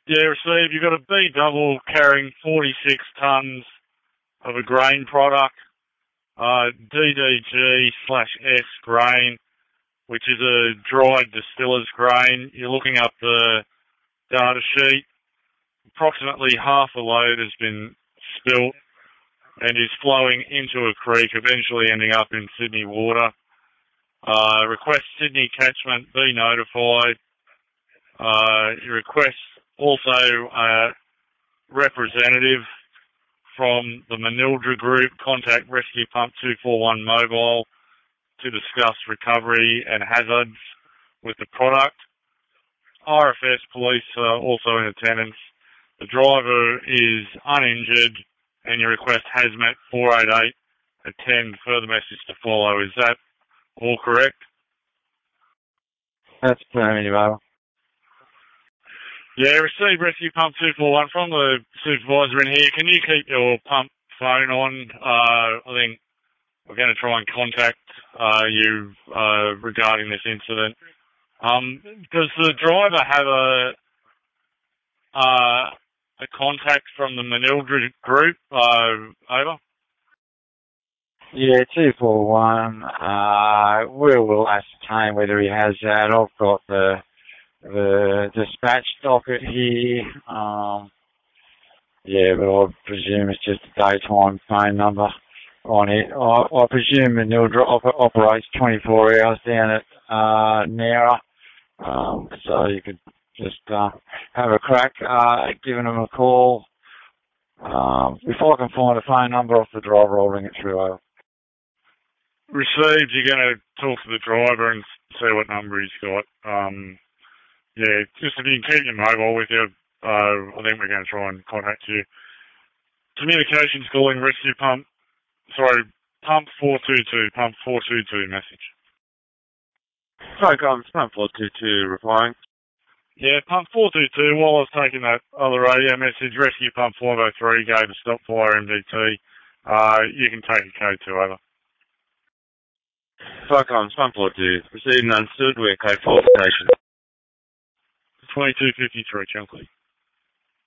Yeah, received. You've got a B double carrying 46 tonnes of a grain product, DDG/S grain, which is a dried distiller's grain. You're looking up the data sheet. Approximately half a load has been spilt and is flowing into a creek, eventually ending up in Sydney water. Request Sydney catchment be notified. You request also a representative from the Manildra Group contact Rescue Pump 241 mobile to discuss recovery and hazards with the product. RFS police are also in attendance. The driver is uninjured and you request Hazmat 488 attend, further message to follow. Is that all correct? That's affirmative, over. Yeah, received Rescue Pump 241 from the supervisor in here. Can you keep your pump phone on? I think we're going to try and contact you regarding this incident. Does the driver have a contact from the Manildra Group? Over? Yeah, 241. We'll ascertain whether he has that. I've got the dispatch docket here. Yeah, but I presume it's just a daytime phone number on it. I presume Manildra operates 24 hours down at Nowra. So you could just have a crack giving them a call. If I can find a phone number off the driver, I'll ring it through. Over. Received. You're going to talk to the driver and see what number he's got. Yeah, just if you can keep your mobile with you, I think we're going to try and contact you. Communications calling Rescue Pump. Sorry, Pump 422. Pump 422 message. Sorry, Pump 422 replying. Yeah, Pump 422, while I was taking that other radio message, Rescue Pump 503 gave a stop fire MDT. You can take a code 2, over. Pump 422, received and understood, we're code 4 station. 2253, Chunkley.